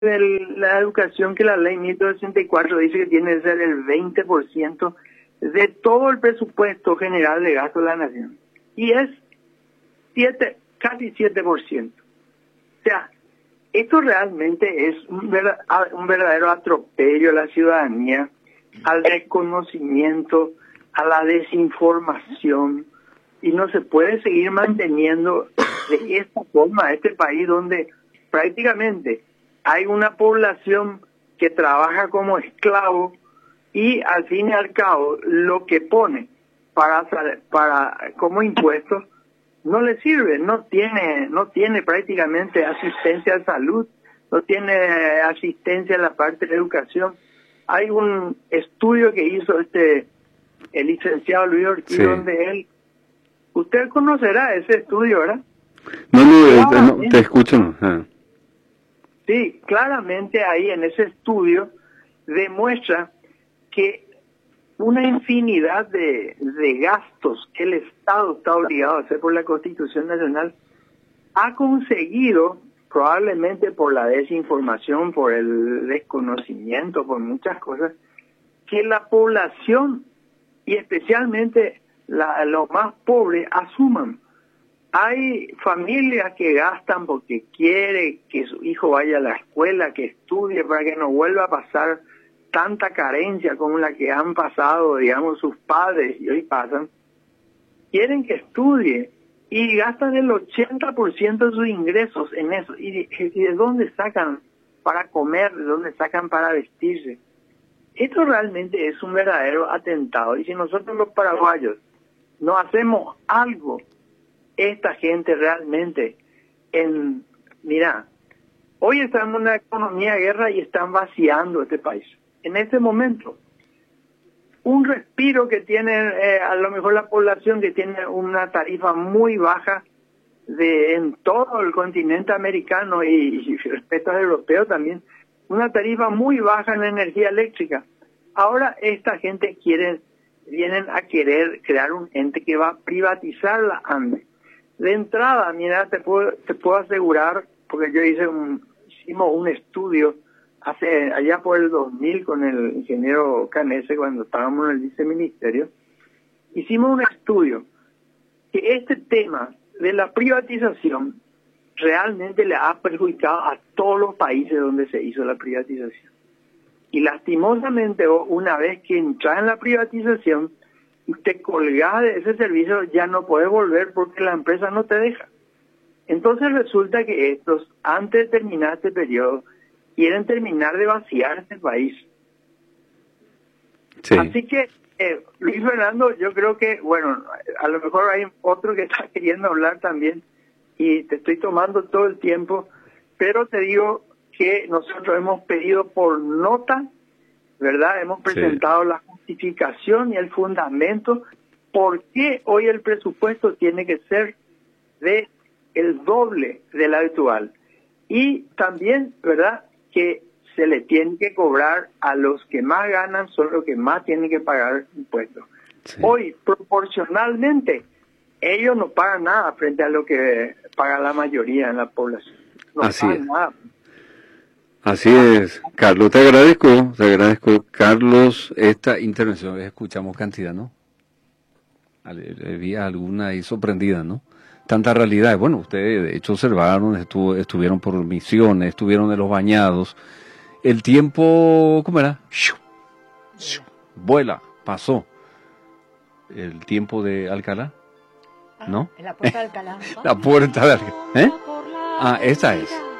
de la educación que la ley 1.264 dice que tiene que ser el 20% de todo el presupuesto general de gasto de la nación. Y es casi 7%. O sea, esto realmente es un verdadero atropello a la ciudadanía, al desconocimiento, a la desinformación, y no se puede seguir manteniendo de esta forma este país donde prácticamente hay una población que trabaja como esclavo y al fin y al cabo lo que pone para como impuestos no le sirve, no tiene prácticamente asistencia a salud, no tiene asistencia en la parte de educación. Hay un estudio que hizo el licenciado Luis Ortiz, sí, donde usted conocerá ese estudio, ¿verdad? No, te escucho. Sí, claramente ahí en ese estudio demuestra que una infinidad de gastos que el Estado está obligado a hacer por la Constitución Nacional ha conseguido, probablemente por la desinformación, por el desconocimiento, por muchas cosas, que la población y especialmente los más pobres asuman. Hay familias que gastan porque quiere que su hijo vaya a la escuela, que estudie para que no vuelva a pasar tanta carencia como la que han pasado, digamos, sus padres y hoy pasan. Quieren que estudie y gastan el 80% de sus ingresos en eso. ¿Y de dónde sacan para comer? ¿De dónde sacan para vestirse? Esto realmente es un verdadero atentado. Y si nosotros los paraguayos no hacemos algo, esta gente realmente, mira, hoy estamos en una economía de guerra y están vaciando este país. En este momento, un respiro que tiene a lo mejor la población que tiene una tarifa muy baja en todo el continente americano y respecto al europeo también, una tarifa muy baja en la energía eléctrica. Ahora esta gente vienen a querer crear un ente que va a privatizar la ANDE. De entrada, mira, te puedo asegurar, porque yo hicimos un estudio allá por el 2000 con el ingeniero Canese, cuando estábamos en el viceministerio, hicimos un estudio que este tema de la privatización realmente le ha perjudicado a todos los países donde se hizo la privatización. Y lastimosamente, una vez que entras en la privatización y te colgás de ese servicio, ya no puedes volver porque la empresa no te deja. Entonces resulta que estos, antes de terminar este periodo, quieren terminar de vaciar este país. Sí. Así que, Luis Fernando, yo creo que, bueno, a lo mejor hay otro que está queriendo hablar también y te estoy tomando todo el tiempo, pero te digo que nosotros hemos pedido por nota, ¿verdad? Hemos presentado la justificación y el fundamento por qué hoy el presupuesto tiene que ser de el doble del habitual. Y también, ¿verdad?, que se le tiene que cobrar a los que más ganan, son los que más tienen que pagar impuestos. Sí. Hoy, proporcionalmente, ellos no pagan nada frente a lo que paga la mayoría en la población. No pagan nada. Así es, Carlos, te agradezco, Carlos, esta intervención. Escuchamos cantidad, ¿no? Había alguna ahí sorprendida, ¿no? Tanta realidad. Bueno, ustedes de hecho observaron, estuvieron por Misiones, estuvieron en Los Bañados. El tiempo, ¿cómo era? Vuela, pasó. El tiempo de Alcalá, ¿no? La puerta de Alcalá. La puerta de Alcalá. ¿Eh? Esta es.